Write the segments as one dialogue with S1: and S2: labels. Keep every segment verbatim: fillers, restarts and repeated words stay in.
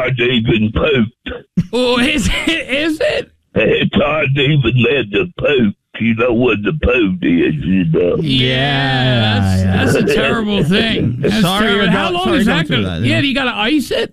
S1: hard to even poop.
S2: Oh, is it? Is it?
S1: It's hard to even let the poop. You know what the poop is, you know.
S2: Yeah, that's, that's a terrible thing. That's
S3: Sorry,
S2: terrible.
S3: you're
S2: How
S3: go-
S2: long
S3: sorry
S2: is
S3: you're
S2: that
S3: going
S2: going
S3: through
S2: to?
S3: that,
S2: Yeah,
S3: yeah.
S2: do you got to ice it?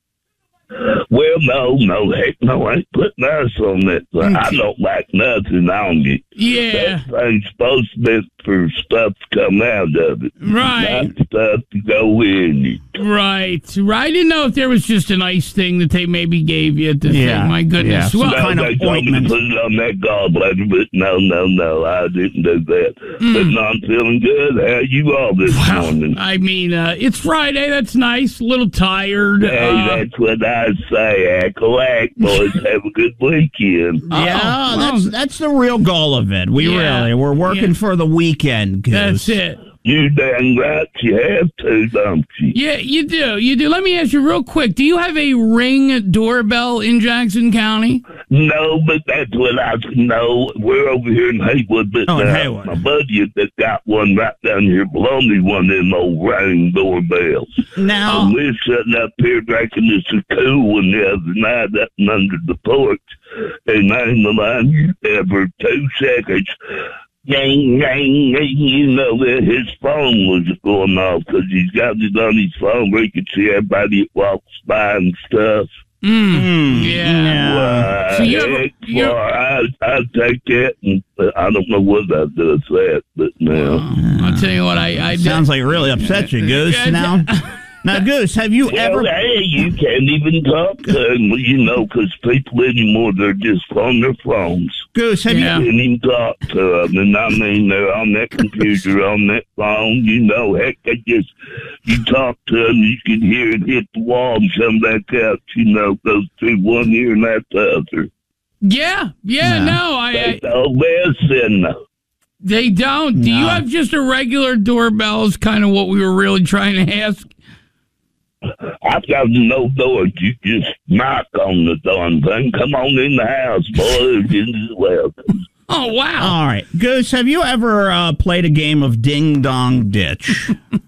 S1: Well, no, no, heck no, I ain't putting ice on that. I don't like nothing on it.
S2: Yeah.
S1: That thing's supposed to be for stuff to come out of it.
S2: Right.
S1: Not stuff to go in it.
S2: Right. Right. I didn't know if there was just an ice thing that they maybe gave you at the
S3: Yeah.
S2: thing. My goodness.
S3: Yeah.
S2: Well,
S1: No,
S3: kind of
S1: they told me to
S3: ointment.
S1: put it on that gallbladder, but no, no, no, I didn't do that.
S2: Mm.
S1: But no, I'm feeling good. How you all this morning?
S2: I mean, uh, it's Friday. That's nice. A little tired.
S1: Hey,
S2: Uh,
S1: that's what I say. Ackle-ack, boys. Have a good weekend.
S3: Yeah,
S2: Oh,
S3: that's
S2: oh.
S3: that's the real goal of it. We
S2: Yeah.
S3: really we're working
S2: Yeah.
S3: for the weekend, Goose.
S2: that's it.
S1: You dang right you have to, don't you?
S2: Yeah, you do. You do. Let me ask you real quick. Do you have a Ring doorbell in Jackson County?
S1: No, but that's what I know. We're over here in Haywood, but
S3: Oh, in
S1: uh,
S3: Haywood.
S1: my buddy that got one right down here below me, one of them old Ring doorbells.
S3: Now,
S1: And we're sitting up here drinking this a cool one the other night up and under the porch, and I ain't lying you ever two seconds. Yang, yang, yang, you know that his phone was going off because he's got it on his phone where he can see everybody that walks by and stuff.
S2: Mm. Yeah.
S1: Uh,
S2: So you ever-
S1: heck,
S2: you-
S1: boy, I, I take that, and uh, I don't know what I does that, but now.
S2: I'll tell you what, I, I
S3: sounds like it really upset you, Goose.
S2: Yeah,
S3: Now, now, Goose, have you
S1: Well,
S3: ever?
S1: hey, you can't even talk to them, you know, because people anymore, they're just on their phones.
S3: Goose, have
S2: Yeah.
S1: You can't even talk to them, and I mean, they're on that computer, on that phone, you know, heck, they just, you talk to them, you can hear it hit the wall and some of that couch, you know, goes through one ear and out the other.
S2: Yeah. Yeah.
S3: No.
S2: No, I,
S1: They
S2: I
S1: don't listen, though.
S2: they don't. Do you
S3: No.
S2: have just a regular doorbell? Is kind of what we were really trying to ask.
S1: I've got no door. You just knock on the darn thing. Come on in the house, boys. You're welcome.
S2: Oh, wow.
S3: All right, Goose, have you ever uh, played a game of Ding Dong Ditch?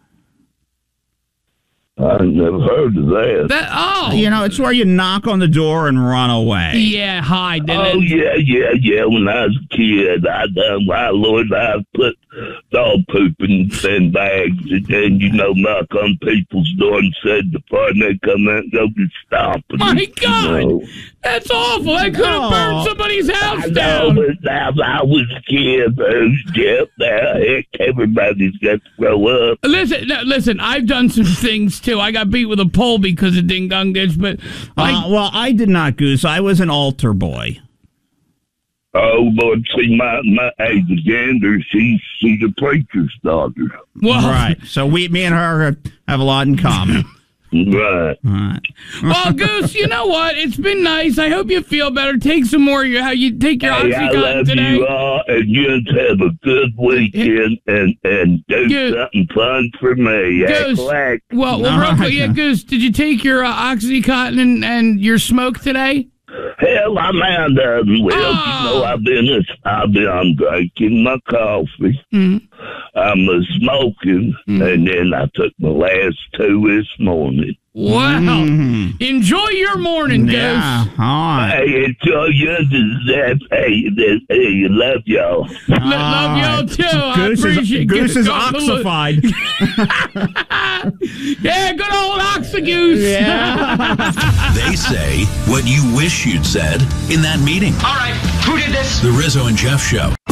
S1: I've never heard of that.
S2: That, oh.
S3: You know, it's where you knock on the door and run away.
S2: Yeah, hide.
S1: Oh,
S2: And then-
S1: yeah, yeah, yeah. When I was a kid, I done, my Lord, I put dog poop in, in bags and then, you know, knock on people's door and said before they come out and go to stomp.
S2: My God.
S1: You know.
S2: That's awful. I could have
S3: No.
S2: burned somebody's house
S1: I know,
S2: down.
S1: but now I was a kid, who's Jeff now. Heck, everybody's got to grow up.
S2: Listen, no, listen. I've done some things too. I got beat with a pole because of Ding Dong Ditch, but I,
S3: Uh, well, I did not, Goose. I was an altar boy.
S1: Oh, Lord, see, my, my Alexander, she's, she's a preacher's daughter.
S2: well,
S3: Right. So we, me and her have a lot in common.
S1: Right.
S3: All right.
S2: well, Goose. You know what? It's been nice. I hope you feel better. Take some more. of your how you take your
S1: Hey, I
S2: OxyContin
S1: love
S2: today.
S1: you all, and you just have a good weekend and, and do
S2: Good.
S1: something fun for me.
S2: Goose.
S1: Act like,
S2: Well, well,
S3: All
S2: real quick,
S3: right.
S2: yeah, Goose. Did you take your uh, OxyContin and, and your smoke today?
S1: hell, I'm out of it. Well,
S2: Oh.
S1: you know, I've been, I've been, I'm drinking my coffee.
S2: Mm-hmm.
S1: I'm uh, smoking, and then I took my last two this morning.
S2: Wow.
S3: Mhm.
S2: Enjoy your morning, Goose.
S3: Yeah. All right.
S1: Hey, enjoy your that. Hey, that, hey, love y'all.
S2: Lo- Love y'all too. I
S3: Goose
S2: appreciate
S3: is, Goose is
S2: Go- go-
S3: oxified.
S2: Yeah, good old Oxygoose.
S4: They say what you wish you'd said in that meeting.
S5: All right, who did this?
S4: The Rizzo and Jeff Show.